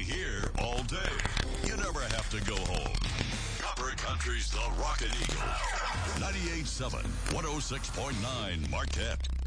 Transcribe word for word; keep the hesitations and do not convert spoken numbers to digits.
here all day. You never have to go home. Copper Country's The Rockin' Eagle. ninety-eight point seven, one oh six point nine Marquette.